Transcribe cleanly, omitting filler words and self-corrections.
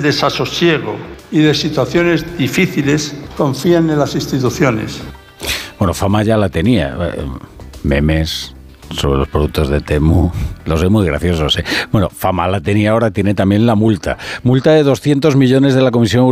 desasosiego y de situaciones difíciles confían en las instituciones. Bueno, fama ya la tenía. Memes sobre los productos de Temu, los es muy graciosos, ¿eh? Bueno, fama la tenía, ahora tiene también la multa. Multa de 200 millones de la Comisión Europea